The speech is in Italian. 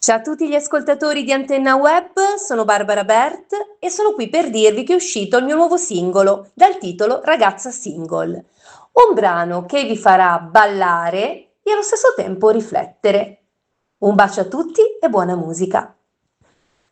Ciao a tutti gli ascoltatori di Antenna Web, sono Barbara Bert e sono qui per dirvi che è uscito il mio nuovo singolo dal titolo Ragazza Single, un brano che vi farà ballare e allo stesso tempo riflettere. Un bacio a tutti e buona musica!